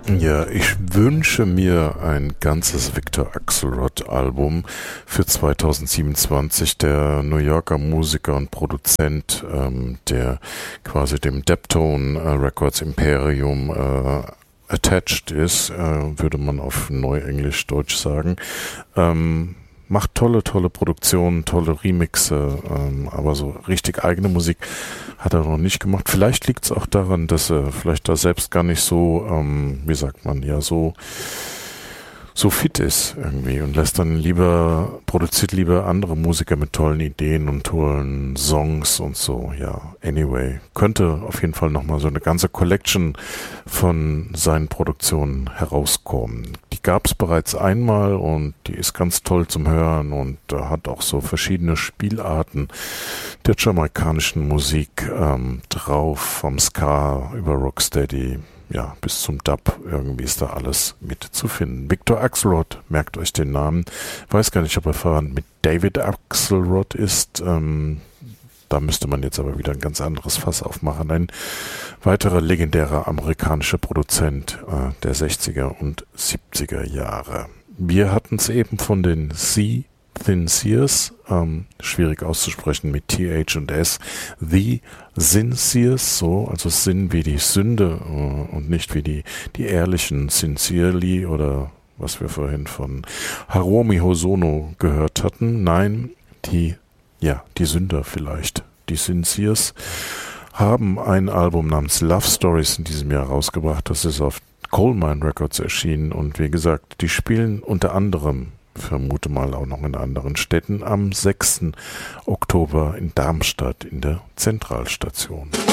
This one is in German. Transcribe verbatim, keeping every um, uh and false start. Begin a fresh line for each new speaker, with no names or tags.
Ja, ich wünsche mir ein ganzes Victor Axelrod-Album für zweitausendsiebenundzwanzig. Der New Yorker Musiker und Produzent, ähm, der quasi dem Deptone äh, Records Imperium äh, attached ist, äh, würde man auf Neuenglisch-Deutsch sagen. Ähm, macht tolle, tolle Produktionen, tolle Remixe, ähm, aber so richtig eigene Musik hat er noch nicht gemacht. Vielleicht liegt es auch daran, dass er vielleicht da selbst gar nicht so, ähm, wie sagt man, ja, so so fit ist irgendwie und lässt dann lieber, produziert lieber andere Musiker mit tollen Ideen und tollen Songs und so, ja, anyway. Könnte auf jeden Fall nochmal so eine ganze Collection von seinen Produktionen herauskommen. Die gab es bereits einmal und die ist ganz toll zum Hören und äh, hat auch so verschiedene Spielarten der jamaikanischen Musik ähm, drauf, vom Ska über Rocksteady, ja, bis zum Dub, irgendwie ist da alles mit zu finden. Victor Axelrod, merkt euch den Namen. Weiß gar nicht, ob er verwandt mit David Axelrod ist. Ähm, da müsste man jetzt aber wieder ein ganz anderes Fass aufmachen. Ein weiterer legendärer amerikanischer Produzent äh, der sechziger und siebziger Jahre. Wir hatten es eben von den C Thin Sears, ähm, schwierig auszusprechen mit T H und S, The Sinceres, so, also Sinn wie die Sünde äh, und nicht wie die, die ehrlichen Sincerely oder was wir vorhin von Hiromi Hosono gehört hatten. Nein, die, ja, die Sünder vielleicht, die Sinceres, haben ein Album namens Love Stories in diesem Jahr rausgebracht. Das ist auf Coalmine Records erschienen und wie gesagt, die spielen unter anderem, vermute mal auch noch in anderen Städten, am sechsten Oktober in Darmstadt in der Zentralstation.